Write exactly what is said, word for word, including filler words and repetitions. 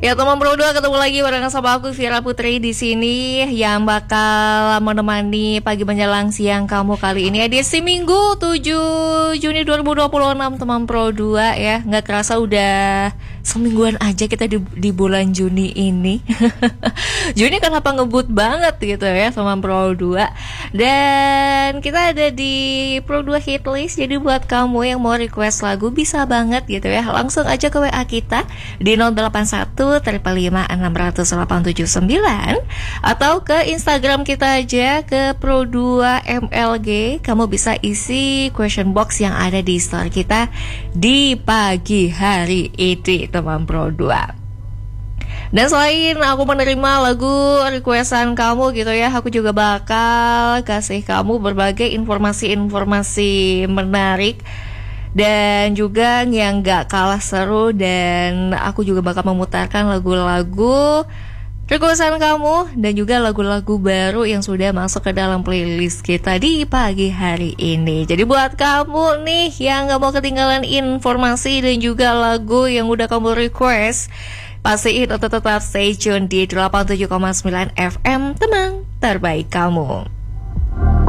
Ya teman berdua, ketemu lagi bareng sama aku Vira Putri di sini yang bakal menemani pagi menjelang siang kamu kali ini edisi Minggu tujuh Juni dua ribu dua puluh enam teman Pro dua ya. Nggak kerasa udah semingguan aja kita di, di bulan Juni ini. Juni kenapa ngebut banget gitu ya teman Pro dua. Dan kita ada di Pro dua Hitlist. Jadi buat kamu yang mau request lagu bisa banget gitu ya. Langsung aja ke W A kita di nol delapan satu triple lima enam delapan tujuh sembilan atau ke Instagram kita aja ke Pro dua M L G. Kamu bisa isi question box yang ada di store kita di pagi hari ini teman Pro dua. Dan selain aku menerima lagu requestan kamu gitu ya, aku juga bakal kasih kamu berbagai informasi-informasi menarik dan juga yang gak kalah seru. Dan aku juga bakal memutarkan lagu-lagu requestan kamu dan juga lagu-lagu baru yang sudah masuk ke dalam playlist kita di pagi hari ini. Jadi buat kamu nih yang gak mau ketinggalan informasi dan juga lagu yang udah kamu request, pastiin untuk tetap stay tune di delapan puluh tujuh koma sembilan F M, teman terbaik kamu.